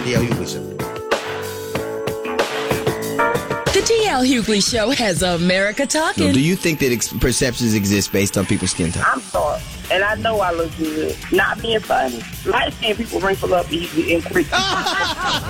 TL Hughley Show. The TL Hughley Show has America talking. So do you think that perceptions exist based on people's skin tone? I'm sorry, and I know I look good. Not being funny. Light-skinned people wrinkle up easy and quick.